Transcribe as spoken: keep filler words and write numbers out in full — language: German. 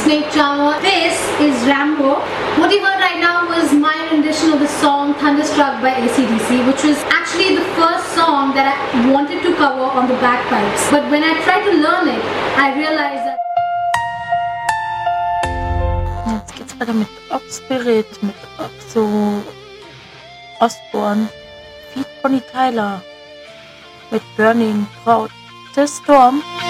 Snake Charmer. This is Rambo. What you heard right now was my rendition of the song Thunderstruck by A C D C, which was actually the first song that I wanted to cover on the bagpipes. But when I tried to learn it, I realized that... Jetzt geht's weiter mit Offspirit, mit so Osborne, Feed Bonnie Tyler, mit Burning Proud the Storm.